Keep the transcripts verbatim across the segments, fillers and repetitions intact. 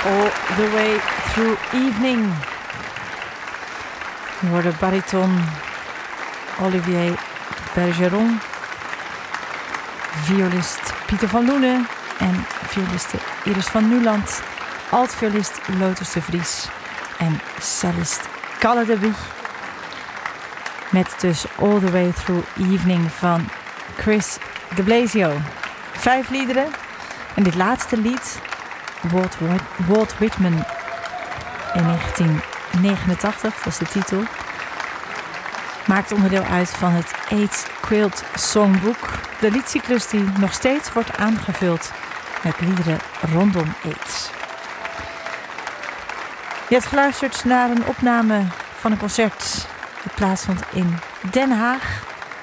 All the Way Through Evening. We hoorden bariton Olivier Bergeron, violist Pieter van Loenen en violiste Iris van Nuland, altviolist Lotus de Vries en cellist Kalle de Bie. Met dus All the Way Through Evening van Chris de Blasio. Vijf liederen en dit laatste lied, Walt, Walt Whitman in negentien negenentachtig, dat is de titel, maakt onderdeel uit van het AIDS Quilt Songbook, de liedcyclus die nog steeds wordt aangevuld met liederen rondom AIDS. Je hebt geluisterd naar een opname van een concert dat plaatsvond in Den Haag.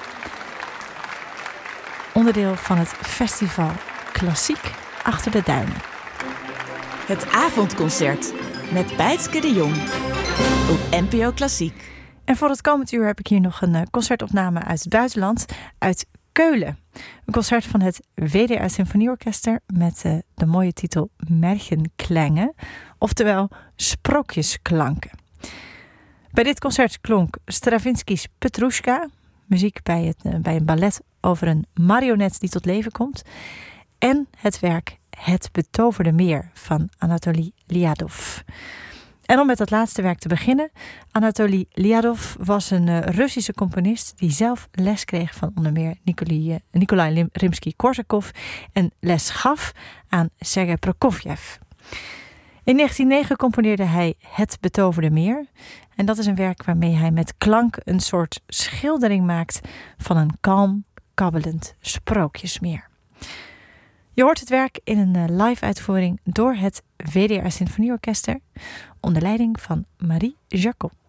Onderdeel van het festival Klassiek Achter de Duinen. Het avondconcert met Bijtske de Jong op N P O Klassiek. En voor het komend uur heb ik hier nog een concertopname uit het buitenland, uit Keulen. Een concert van het W D R Symfonieorkester met uh, de mooie titel Märchenklänge, oftewel Sprookjesklanken. Bij dit concert klonk Stravinsky's Petrushka, muziek bij, het, uh, bij een ballet over een marionet die tot leven komt, en het werk Het Betoverde Meer van Anatoly Liadov. En om met dat laatste werk te beginnen, Anatoly Liadov was een uh, Russische componist die zelf les kreeg van onder meer Nikolai, uh, Nikolai Rimsky-Korsakov en les gaf aan Sergei Prokofjev. In negentien negen componeerde hij Het Betoverde Meer. En dat is een werk waarmee hij met klank een soort schildering maakt van een kalm, kabbelend sprookjesmeer. Je hoort het werk in een live uitvoering door het W D R Symfonieorkester onder leiding van Marie Jacot.